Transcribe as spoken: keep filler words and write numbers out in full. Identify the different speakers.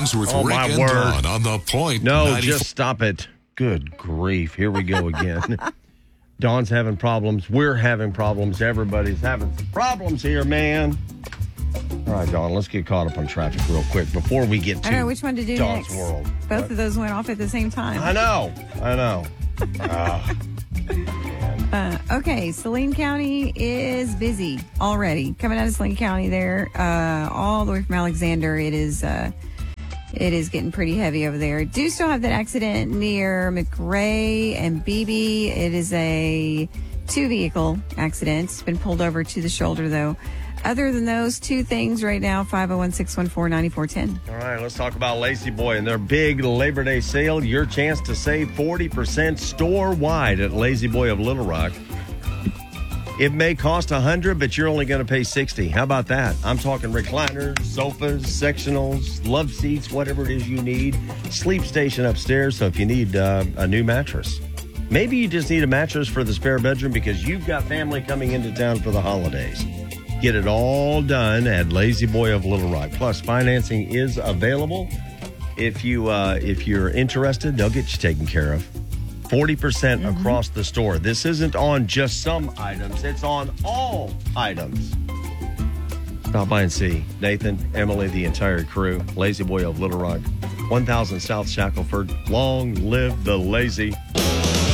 Speaker 1: News with
Speaker 2: Oh,
Speaker 1: Rick
Speaker 2: my
Speaker 1: and
Speaker 2: word.
Speaker 1: Dawn on the Point.
Speaker 2: No,
Speaker 1: ninety-four
Speaker 2: just stop it. Good grief. Here we go again. Dawn's having problems. We're having problems. Everybody's having some problems here, man. All right, Dawn, let's get caught up on traffic real quick before we get to
Speaker 3: I don't know which one to do
Speaker 2: Dawn's
Speaker 3: next.
Speaker 2: world.
Speaker 3: Both
Speaker 2: What?
Speaker 3: of those went off at the same time.
Speaker 2: I know. I know. Ah.
Speaker 3: Uh, okay, Saline County is busy already. Coming out of Saline County there, uh, all the way from Alexander, it is uh, it is getting pretty heavy over there. Do still have that accident near McRae and Beebe. It is a two-vehicle accident. It's been pulled over to the shoulder, though. Other than those two things right now, five oh one, six one four, nine four one zero.
Speaker 2: All right, let's talk about Lazy Boy and their big Labor Day sale. Your chance to save forty percent store-wide at Lazy Boy of Little Rock. It may cost one hundred dollars, but you're only going to pay sixty dollars. How about that? I'm talking recliners, sofas, sectionals, love seats, whatever it is you need. Sleep station upstairs, so if you need uh, a new mattress. Maybe you just need a mattress for the spare bedroom because you've got family coming into town for the holidays. Get it all done at Lazy Boy of Little Rock. Plus, financing is available. If, you, uh, if you're interested, they'll get you taken care of. forty percent mm-hmm. across the store. This isn't on just some items. It's on all items. Stop by and see Nathan, Emily, the entire crew. Lazy Boy of Little Rock. one thousand South Shackelford. Long live the lazy.